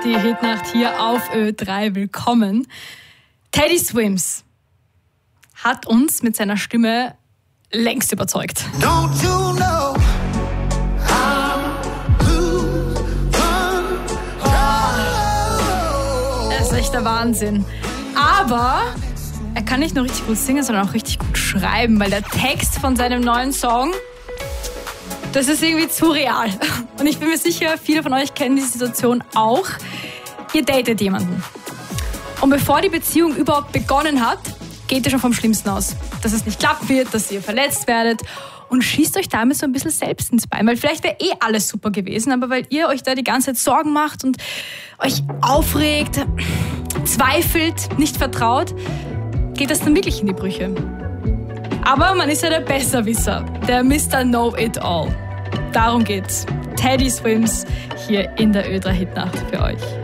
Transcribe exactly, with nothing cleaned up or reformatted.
die Hitnacht hier auf Ö drei. Willkommen. Teddy Swims hat uns mit seiner Stimme längst überzeugt. Don't you know how to run? Das ist echt der Wahnsinn. Aber er kann nicht nur richtig gut singen, sondern auch richtig gut schreiben, weil der Text von seinem neuen Song, das ist irgendwie zu real. Und ich bin mir sicher, viele von euch kennen diese Situation auch. Ihr datet jemanden. Und bevor die Beziehung überhaupt begonnen hat, geht ihr schon vom Schlimmsten aus. Dass es nicht klappen wird, dass ihr verletzt werdet. Und schießt euch damit so ein bisschen selbst ins Bein. Weil vielleicht wäre eh alles super gewesen, aber weil ihr euch da die ganze Zeit Sorgen macht und euch aufregt, zweifelt, nicht vertraut, geht das dann wirklich in die Brüche. Aber man ist ja der Besserwisser, der Mister Know-It-All. Darum geht's. Teddy Swims hier in der Ö drei Hitnacht für euch.